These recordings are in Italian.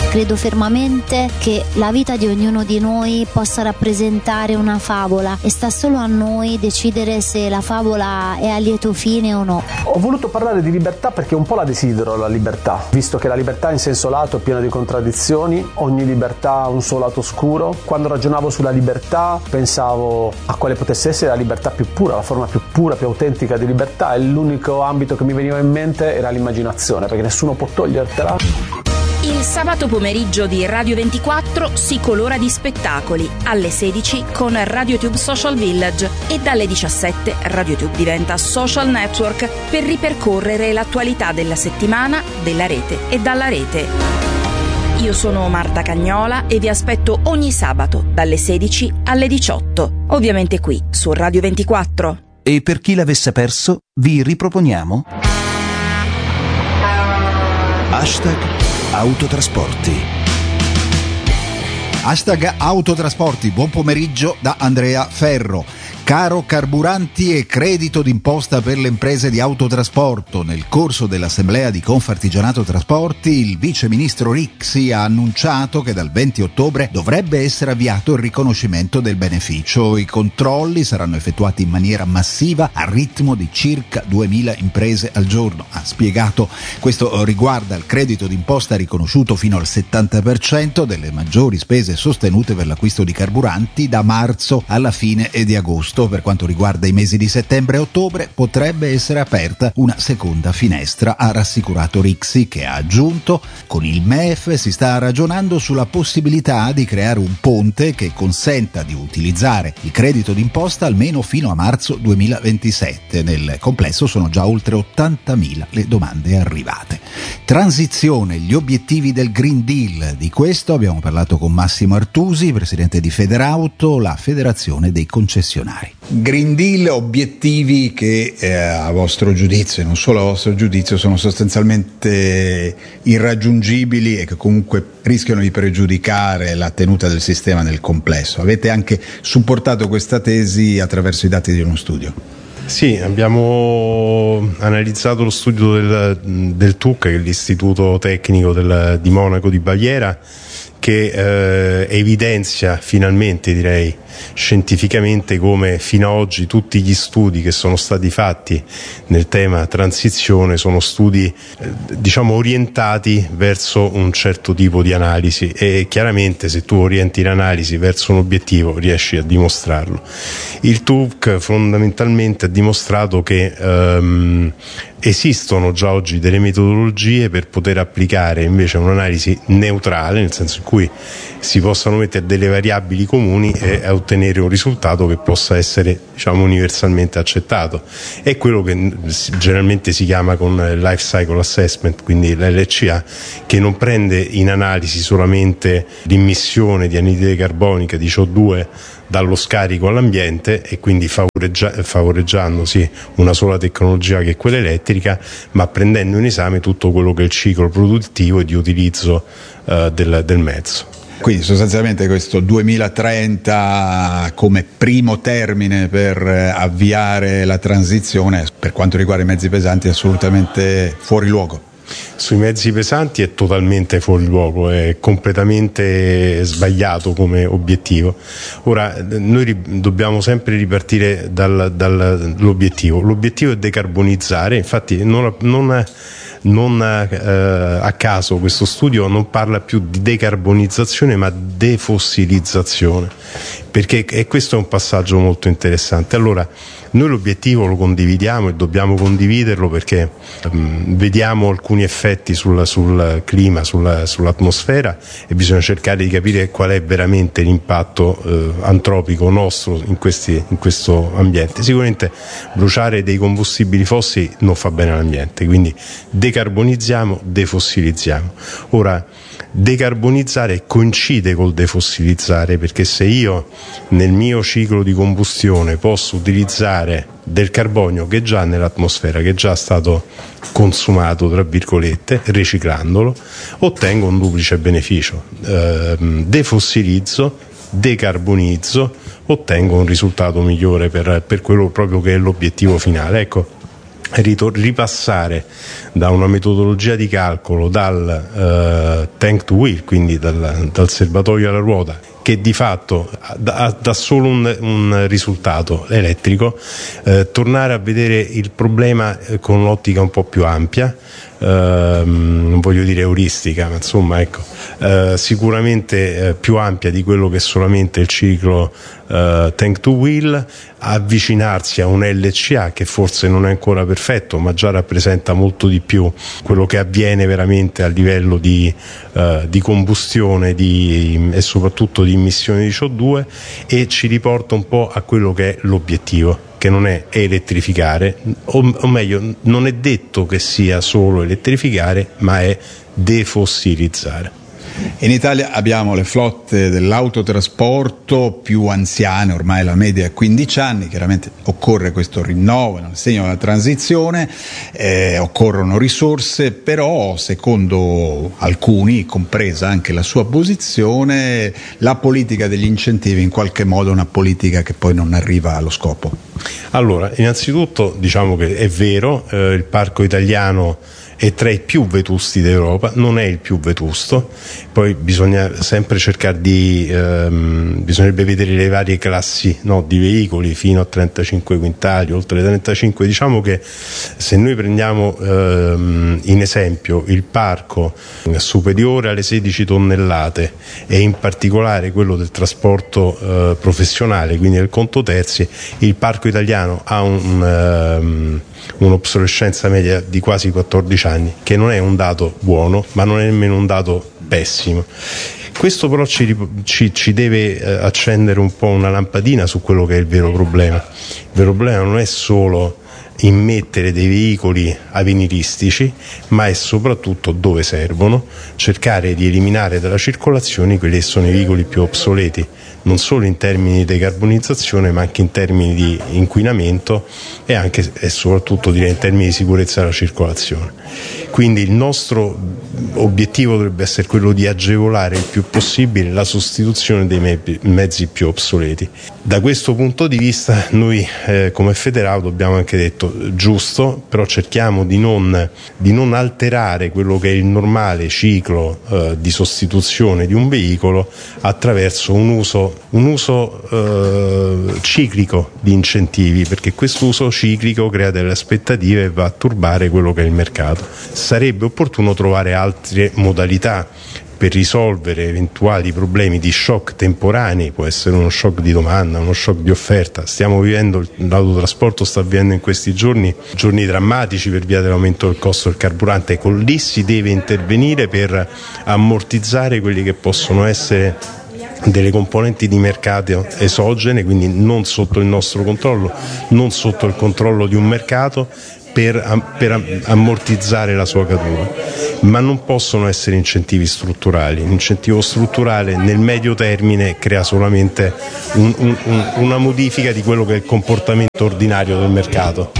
Credo fermamente che la vita di ognuno di noi possa rappresentare una favola e sta solo a noi decidere se la favola è a lieto fine o no. Ho voluto parlare di libertà perché un po' la desidero la libertà, visto che la libertà in senso lato è piena di contraddizioni, ogni libertà ha un suo lato oscuro. Quando ragionavo sulla libertà pensavo a quale potesse essere la libertà più pura, la forma più pura, più autentica di libertà, e l'unico ambito che mi veniva in mente era l'immaginazione, perché nessuno può togliertela. Il sabato pomeriggio di Radio 24 si colora di spettacoli alle 16 con RadioTube Social Village e dalle 17 RadioTube diventa social network per ripercorrere l'attualità della settimana, della rete e dalla rete. Io sono Marta Cagnola e vi aspetto ogni sabato dalle 16 alle 18, ovviamente qui su Radio 24. E per chi l'avesse perso, vi riproponiamo #autotrasporti. #autotrasporti. Buon pomeriggio da Andrea Ferro. Caro carburanti e credito d'imposta per le imprese di autotrasporto. Nel corso dell'assemblea di Confartigianato Trasporti, il vice ministro Rixi ha annunciato che dal 20 ottobre dovrebbe essere avviato il riconoscimento del beneficio. I controlli saranno effettuati in maniera massiva a ritmo di circa 2000 imprese al giorno. Ha spiegato, questo riguarda il credito d'imposta riconosciuto fino al 70% delle maggiori spese sostenute per l'acquisto di carburanti da marzo alla fine di agosto. Per quanto riguarda i mesi di settembre e ottobre potrebbe essere aperta una seconda finestra, ha rassicurato Rixi, che ha aggiunto: con il MEF si sta ragionando sulla possibilità di creare un ponte che consenta di utilizzare il credito d'imposta almeno fino a marzo 2027. Nel complesso sono già oltre 80.000 le domande arrivate. Transizione, gli obiettivi del Green Deal. Di questo abbiamo parlato con Massimo Artusi, presidente di Federauto, la federazione dei concessionari. Green Deal, obiettivi che a vostro giudizio e non solo a vostro giudizio sono sostanzialmente irraggiungibili e che comunque rischiano di pregiudicare la tenuta del sistema nel complesso. Avete anche supportato questa tesi attraverso i dati di uno studio. Sì, abbiamo analizzato lo studio del TUC, che è l'Istituto Tecnico di Monaco di Baviera, che evidenzia finalmente, direi, scientificamente come fino ad oggi tutti gli studi che sono stati fatti nel tema transizione sono studi orientati verso un certo tipo di analisi, e chiaramente se tu orienti l'analisi verso un obiettivo riesci a dimostrarlo. Il TUC fondamentalmente ha dimostrato che esistono già oggi delle metodologie per poter applicare invece un'analisi neutrale, nel senso in cui si possano mettere delle variabili comuni e ottenere un risultato che possa essere universalmente accettato. È quello che generalmente si chiama con Life Cycle Assessment, quindi l'LCA, che non prende in analisi solamente l'immissione di anidride carbonica, di CO2 dallo scarico all'ambiente, e quindi favoreggiando una sola tecnologia che è quella elettrica, ma prendendo in esame tutto quello che è il ciclo produttivo e di utilizzo del mezzo. Quindi sostanzialmente questo 2030 come primo termine per avviare la transizione per quanto riguarda i mezzi pesanti è assolutamente fuori luogo. Sui mezzi pesanti è totalmente fuori luogo, è completamente sbagliato come obiettivo. Ora, noi dobbiamo sempre ripartire dall'obiettivo. L'obiettivo è decarbonizzare, infatti non a caso questo studio non parla più di decarbonizzazione ma defossilizzazione, perché questo è un passaggio molto interessante. Allora, noi l'obiettivo lo condividiamo e dobbiamo condividerlo perché vediamo alcuni effetti sul clima, sull'atmosfera, e bisogna cercare di capire qual è veramente l'impatto antropico nostro in questo ambiente. Sicuramente bruciare dei combustibili fossili non fa bene all'ambiente, quindi decarbonizziamo, defossilizziamo. Ora, decarbonizzare coincide col defossilizzare, perché se io nel mio ciclo di combustione posso utilizzare del carbonio che è già nell'atmosfera, che è già stato consumato tra virgolette, riciclandolo, ottengo un duplice beneficio: defossilizzo, decarbonizzo, ottengo un risultato migliore per quello proprio che è l'obiettivo finale. Ecco, ripassare da una metodologia di calcolo dal tank to wheel, quindi dal serbatoio alla ruota, che di fatto dà solo un risultato elettrico, tornare a vedere il problema con un'ottica un po' più ampia, non voglio dire euristica, ma insomma ecco, sicuramente più ampia di quello che è solamente il ciclo tank to wheel, avvicinarsi a un LCA che forse non è ancora perfetto, ma già rappresenta molto di più quello che avviene veramente a livello di combustione e soprattutto di emissioni di CO2, e ci riporta un po' a quello che è l'obiettivo, che non è elettrificare, o meglio, non è detto che sia solo elettrificare, ma è defossilizzare. In Italia abbiamo le flotte dell'autotrasporto più anziane, ormai la media è 15 anni, chiaramente occorre questo rinnovo nel segno della transizione, occorrono risorse, però secondo alcuni, compresa anche la sua posizione, la politica degli incentivi in qualche modo è una politica che poi non arriva allo scopo. Allora, innanzitutto diciamo che è vero, il parco italiano è tra i più vetusti d'Europa, non è il più vetusto, poi bisogna sempre cercare bisognerebbe vedere le varie classi di veicoli fino a 35 quintali, oltre 35, diciamo che se noi prendiamo in esempio il parco superiore alle 16 tonnellate e in particolare quello del trasporto professionale, quindi del conto terzi, il parco italiano ha un'obsolescenza media di quasi 14 anni, che non è un dato buono, ma non è nemmeno un dato pessimo. Questo però ci deve accendere un po' una lampadina su quello che è il vero problema. Il vero problema non è solo immettere dei veicoli avveniristici, ma è soprattutto dove servono, cercare di eliminare dalla circolazione quelli che sono i veicoli più obsoleti, non solo in termini di decarbonizzazione, ma anche in termini di inquinamento e anche e soprattutto direi in termini di sicurezza della circolazione. Quindi il nostro obiettivo dovrebbe essere quello di agevolare il più possibile la sostituzione dei mezzi più obsoleti. Da questo punto di vista noi come Federauto abbiamo anche detto giusto, però cerchiamo di non alterare quello che è il normale ciclo di sostituzione di un veicolo attraverso un uso ciclico di incentivi, perché questo uso ciclico crea delle aspettative e va a turbare quello che è il mercato. Sarebbe opportuno trovare altre modalità per risolvere eventuali problemi di shock temporanei, può essere uno shock di domanda, uno shock di offerta. L'autotrasporto sta vivendo in questi giorni drammatici per via dell'aumento del costo del carburante, lì si deve intervenire per ammortizzare quelli che possono essere delle componenti di mercato esogene, quindi non sotto il nostro controllo, non sotto il controllo di un mercato, per ammortizzare la sua caduta, ma non possono essere incentivi strutturali. L'incentivo strutturale nel medio termine crea solamente una modifica di quello che è il comportamento ordinario del mercato.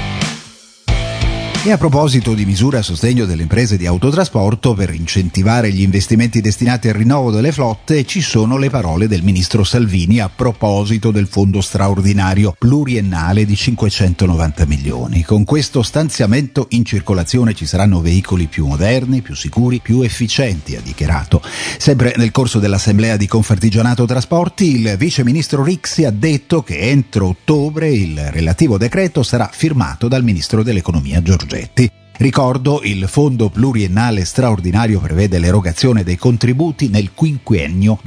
E a proposito di misure a sostegno delle imprese di autotrasporto per incentivare gli investimenti destinati al rinnovo delle flotte, ci sono le parole del ministro Salvini a proposito del fondo straordinario pluriennale di 590 milioni. Con questo stanziamento in circolazione ci saranno veicoli più moderni, più sicuri, più efficienti, ha dichiarato. Sempre nel corso dell'assemblea di Confartigianato Trasporti, il vice ministro Rixi ha detto che entro ottobre il relativo decreto sarà firmato dal ministro dell'economia Giorgetti. Ricordo, il fondo pluriennale straordinario prevede l'erogazione dei contributi nel quinquennio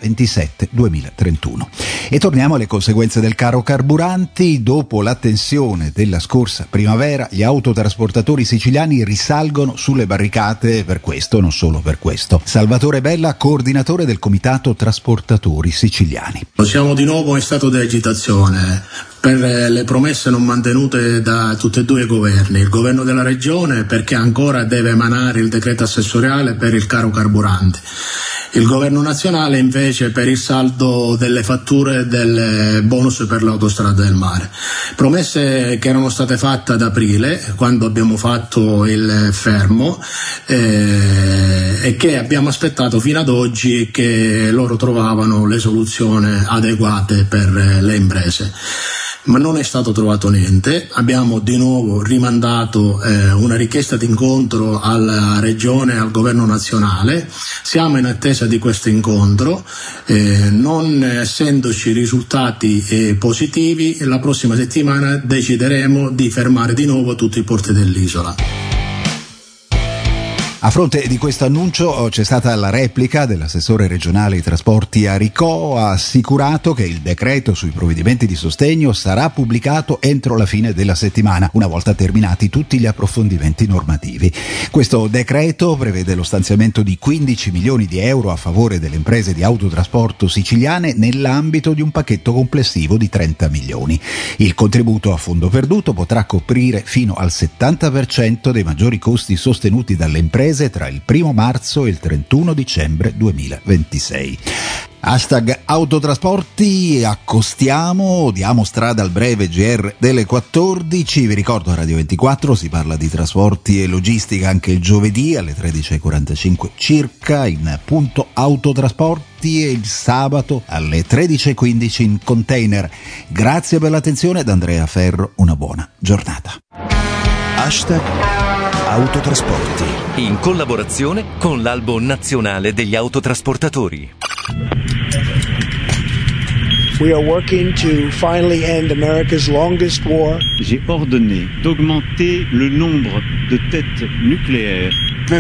2027-2031. E torniamo alle conseguenze del caro carburanti. Dopo la tensione della scorsa primavera, gli autotrasportatori siciliani risalgono sulle barricate per questo, non solo per questo. Salvatore Bella, coordinatore del Comitato Trasportatori Siciliani. Siamo di nuovo in stato di agitazione per le promesse non mantenute da tutti e due i governi. Il governo della regione perché ancora deve emanare il decreto assessoriale per il caro carburanti. Il governo nazionale invece per il saldo delle fatture del bonus per l'autostrada del mare. Promesse che erano state fatte ad aprile, quando abbiamo fatto il fermo, e che abbiamo aspettato fino ad oggi che loro trovavano le soluzioni adeguate per le imprese. ma non è stato trovato niente. Abbiamo di nuovo rimandato una richiesta di incontro alla Regione e al Governo nazionale. Siamo in attesa di questo incontro, non essendoci risultati positivi, la prossima settimana decideremo di fermare di nuovo tutti i porti dell'isola. A fronte di questo annuncio c'è stata la replica dell'assessore regionale ai trasporti Aricò. Ha assicurato che il decreto sui provvedimenti di sostegno sarà pubblicato entro la fine della settimana, una volta terminati tutti gli approfondimenti normativi. Questo decreto prevede lo stanziamento di 15 milioni di euro a favore delle imprese di autotrasporto siciliane nell'ambito di un pacchetto complessivo di 30 milioni. Il contributo a fondo perduto potrà coprire fino al 70% dei maggiori costi sostenuti dalle imprese tra il 1 marzo e il 31 dicembre 2026. Hashtag autotrasporti, accostiamo, diamo strada al breve GR delle 14. Vi ricordo a Radio 24 si parla di trasporti e logistica anche il giovedì alle 13.45 circa in punto autotrasporti e il sabato alle 13.15 in container. Grazie per l'attenzione da Andrea Ferro, una buona giornata. Hashtag autotrasporti. In collaborazione con l'Albo Nazionale degli Autotrasportatori. We are working to finally end America's longest war. J'ai ordonné d'augmenter le nombre de têtes nucléaires.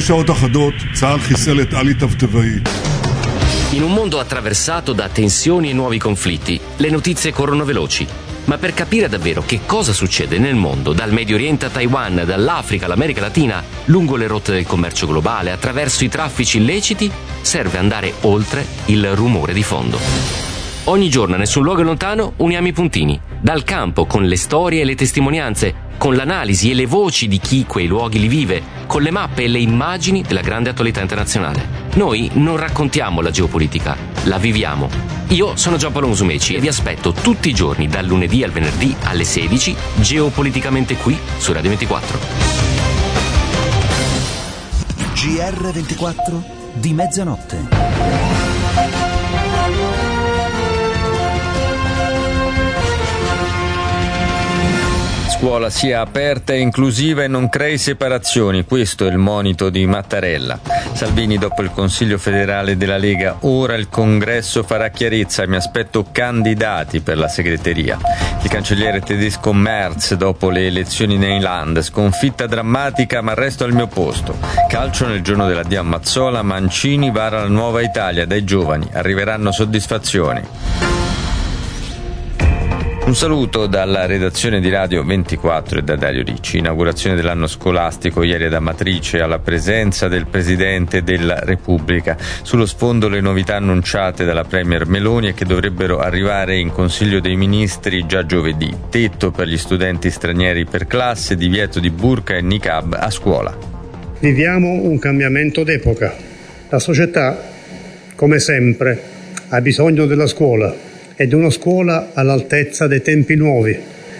In un mondo attraversato da tensioni e nuovi conflitti, le notizie corrono veloci. Ma per capire davvero che cosa succede nel mondo, dal Medio Oriente a Taiwan, dall'Africa all'America Latina, lungo le rotte del commercio globale, attraverso i traffici illeciti, serve andare oltre il rumore di fondo. Ogni giorno, nessun luogo lontano, uniamo i puntini. Dal campo, con le storie e le testimonianze, con l'analisi e le voci di chi quei luoghi li vive, con le mappe e le immagini della grande attualità internazionale. Noi non raccontiamo la geopolitica, la viviamo. Io sono Giampaolo Musumeci e vi aspetto tutti i giorni, dal lunedì al venerdì alle 16, geopoliticamente qui su Radio 24. GR24 di mezzanotte. Scuola sia aperta e inclusiva e non crei separazioni, questo è il monito di Mattarella. Salvini dopo il Consiglio federale della Lega, ora il Congresso farà chiarezza, mi aspetto candidati per la segreteria. Il cancelliere tedesco Merz dopo le elezioni nei Land, sconfitta drammatica ma resto al mio posto. Calcio nel giorno dell'addio a Mazzola, Mancini vara la nuova Italia, dai giovani arriveranno soddisfazioni. Un saluto dalla redazione di Radio 24 e da Dario Ricci. Inaugurazione dell'anno scolastico ieri ad Amatrice alla presenza del Presidente della Repubblica. Sullo sfondo le novità annunciate dalla Premier Meloni e che dovrebbero arrivare in Consiglio dei Ministri già giovedì. Tetto per gli studenti stranieri per classe, divieto di burqa e niqab a scuola. Viviamo un cambiamento d'epoca. La società, come sempre, ha bisogno della scuola. Ed una scuola all'altezza dei tempi nuovi.